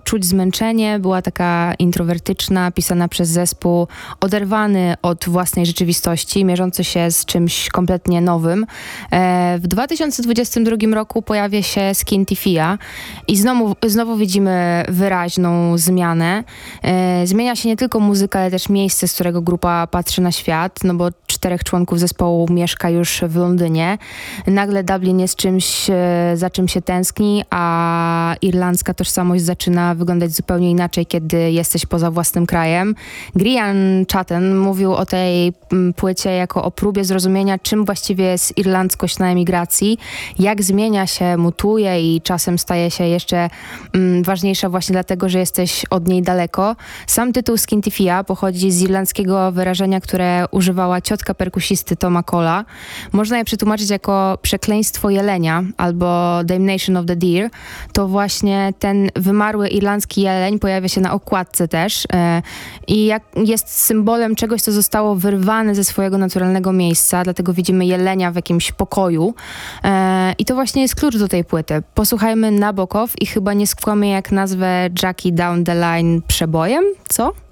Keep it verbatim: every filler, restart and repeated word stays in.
czuć zmęczenie, była taka introwertyczna, pisana przez zespół, oderwany od własnej rzeczywistości, mierzący się z czymś kompletnie nowym. W dwa tysiące dwudziestym drugim roku pojawia się Skin Tifia i znowu, znowu widzimy wyraźną zmianę. Zmienia się nie tylko muzyka, ale też miejsce, z którego grupa patrzy na świat, no bo czterech członków zespołu mieszka już w Londynie. Nagle Dublin jest czymś, za czym się tęskni, a irlandzka tożsamość zaczyna wyglądać zupełnie inaczej, kiedy jesteś poza własnym krajem. Grian Chatten mówił o tej płycie jako o próbie zrozumienia, czym właściwie jest irlandzkość na emigracji, jak zmienia się, mutuje i czasem staje się jeszcze mm, ważniejsza właśnie dlatego, że jesteś od niej daleko. Sam tytuł Skin Tifia pochodzi z irlandzkiego wyrażenia, które używała ciotka perkusisty Toma Cola. Można je przetłumaczyć jako przekleństwo jelenia albo Damnation of the Deer. To właśnie ten wymarły irlandzki jeleń pojawia się na okładce też e, i jak jest symbolem czegoś, co zostało wyrwane ze swojego naturalnego miejsca, dlatego widzimy jelenia w jakimś pokoju e, i to właśnie jest klucz do tej płyty. Posłuchajmy Nabokov i chyba nie skłamię, jak nazwę Jackie Down the Line przebojem, co?